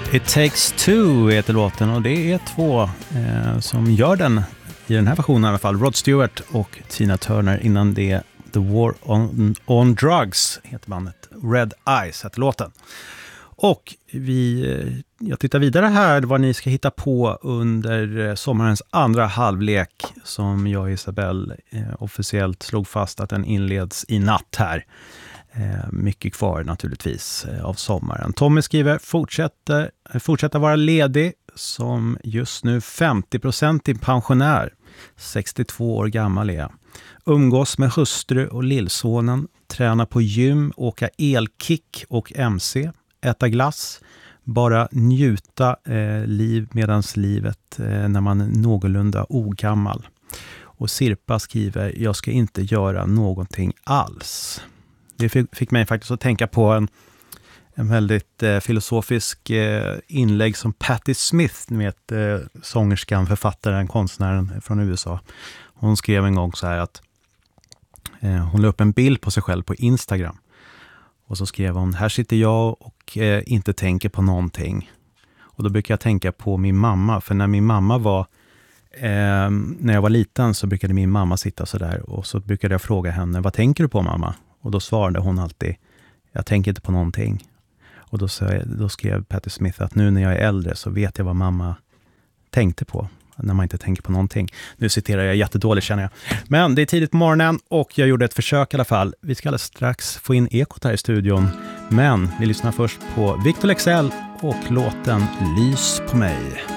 It Takes Two heter låten och det är två som gör den i den här versionen i alla fall. Rod Stewart och Tina Turner. Innan det The War on Drugs heter bandet. Red Eyes heter låten. Och jag tittar vidare här vad ni ska hitta på under sommarens andra halvlek som jag och Isabelle officiellt slog fast att den inleds i natt här. Mycket kvar naturligtvis av sommaren. Tommy skriver fortsätta vara ledig som just nu 50% pensionär. 62 år gammal är jag. Umgås med hustru och lillsonen. Träna på gym, åka elkick och MC. Äta glass. Bara njuta liv medans livet när man är någorlunda ogammal. Och Sirpa skriver jag ska inte göra någonting alls. Det fick mig faktiskt att tänka på en väldigt filosofisk inlägg som Patti Smith, ni vet, sångerskan, författaren, konstnären från USA. Hon skrev en gång så här att hon la upp en bild på sig själv på Instagram. Och så skrev hon, här sitter jag och inte tänker på någonting. Och då brukar jag tänka på min mamma, för när min mamma var när jag var liten så brukade min mamma sitta så där och så brukade jag fråga henne, vad tänker du på mamma? Och då svarade hon alltid, jag tänker inte på någonting. Och då skrev Patti Smith att nu när jag är äldre så vet jag vad mamma tänkte på. När man inte tänker på någonting. Nu citerar jag jättedåligt känner jag. Men det är tidigt på morgonen och jag gjorde ett försök i alla fall. Vi ska alldeles strax få in Ekot här i studion. Men vi lyssnar först på Victor Leksell och låten Lys på mig.